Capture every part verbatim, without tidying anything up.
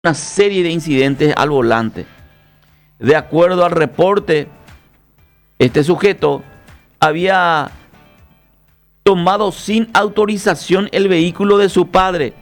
una serie de incidentes al volante. De acuerdo al reporte, este sujeto había tomado sin autorización el vehículo de su padre,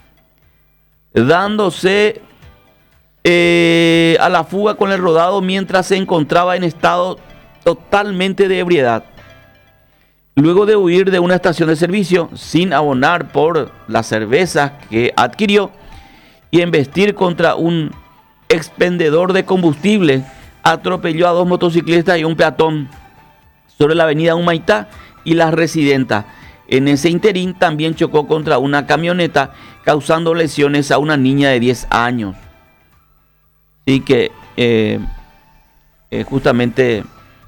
dándose eh, a la fuga con el rodado mientras se encontraba en estado totalmente de ebriedad. Luego de huir de una estación de servicio sin abonar por las cervezas que adquirió y embestir contra un expendedor de combustible, atropelló a dos motociclistas y un peatón sobre la avenida Humaitá y Las Residentas. En ese interín también chocó contra una camioneta, causando lesiones a una niña de diez años. Así que eh, eh, justamente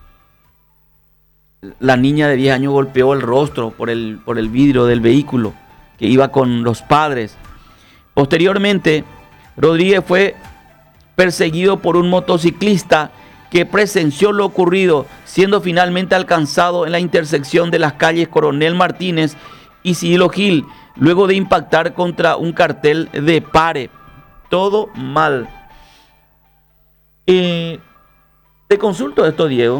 la niña de diez años golpeó el rostro por el, por el vidrio del vehículo que iba con los padres. Posteriormente, Rodríguez fue perseguido por un motociclista que presenció lo ocurrido, siendo finalmente alcanzado en la intersección de las calles Coronel Martínez y Cirilo Gil, luego de impactar contra un cartel de pare. Todo mal. Eh, te consulto esto, Diego.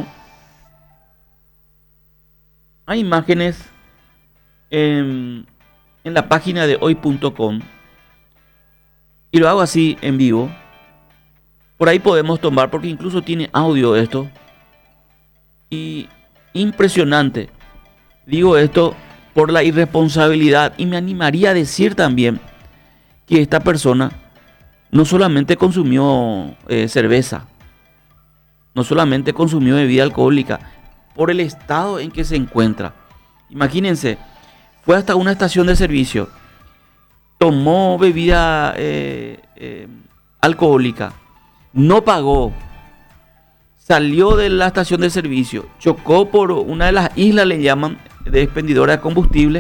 Hay imágenes en, en la página de hoy punto com y lo hago así en vivo. Por ahí podemos tomar, porque incluso tiene audio esto. Y impresionante. Digo esto por la irresponsabilidad, y me animaría a decir también que esta persona no solamente consumió eh, cerveza, no solamente consumió bebida alcohólica, por el estado en que se encuentra. Imagínense, fue hasta una estación de servicio, tomó bebida eh, eh, alcohólica, no pagó, salió de la estación de servicio, chocó por una de las islas, le llaman, de expendidora de combustible.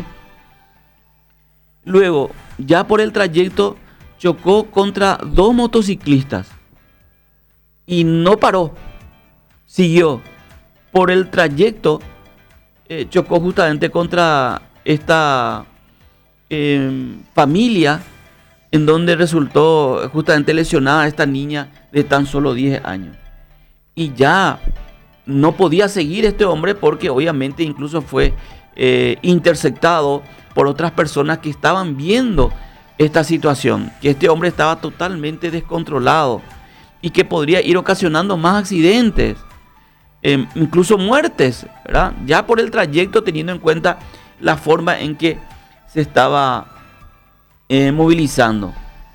Luego, ya por el trayecto, chocó contra dos motociclistas y no paró, siguió. Por el trayecto, eh, chocó justamente contra esta eh, familia, en donde resultó justamente lesionada esta niña de tan solo diez años. Y ya no podía seguir este hombre, porque obviamente incluso fue eh, interceptado por otras personas que estaban viendo esta situación, que este hombre estaba totalmente descontrolado y que podría ir ocasionando más accidentes, eh, incluso muertes, ¿verdad? Ya por el trayecto, teniendo en cuenta la forma en que se estaba eh, movilizando.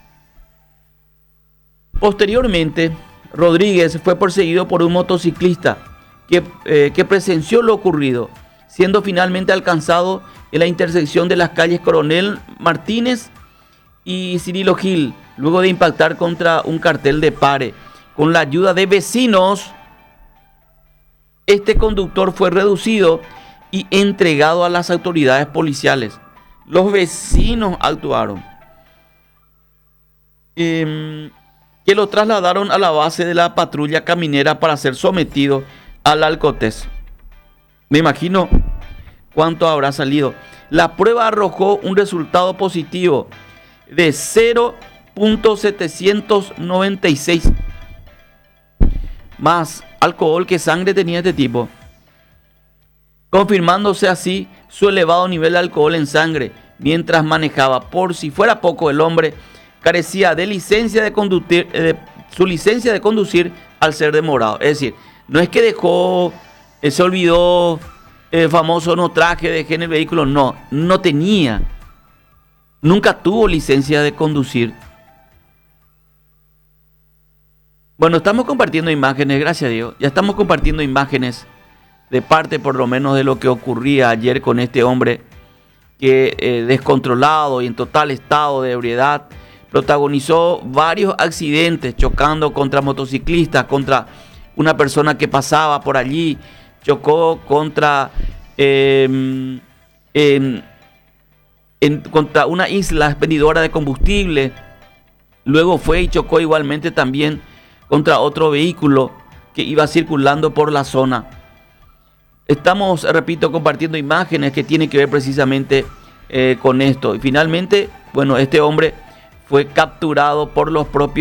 Posteriormente, Rodríguez fue perseguido por un motociclista que, eh, que presenció lo ocurrido, siendo finalmente alcanzado en la intersección de las calles Coronel Martínez y Cirilo Gil, luego de impactar contra un cartel de pare. Con la ayuda de vecinos, este conductor fue reducido y entregado a las autoridades policiales. Los vecinos actuaron, eh, que lo trasladaron a la base de la patrulla caminera para ser sometido al alcotés. Me imagino cuánto habrá salido. La prueba arrojó un resultado positivo de cero punto setecientos noventa y seis. Más alcohol que sangre tenía este tipo, confirmándose así su elevado nivel de alcohol en sangre mientras manejaba. Por si fuera poco, el hombre carecía de licencia de conducir, de su licencia de conducir al ser demorado. Es decir, no es que dejó, eh, se olvidó, el famoso no traje, dejé en el vehículo. No, no tenía, nunca tuvo licencia de conducir. Bueno, estamos compartiendo imágenes, gracias a Dios, ya estamos compartiendo imágenes de parte por lo menos de lo que ocurría ayer con este hombre que eh, descontrolado y en total estado de ebriedad protagonizó varios accidentes, chocando contra motociclistas, contra una persona que pasaba por allí, chocó contra, eh, en, en, contra una isla expendidora de combustible, luego fue y chocó igualmente también contra otro vehículo que iba circulando por la zona. Estamos, repito, compartiendo imágenes que tienen que ver precisamente eh, con esto. Y finalmente, bueno, este hombre fue capturado por los propios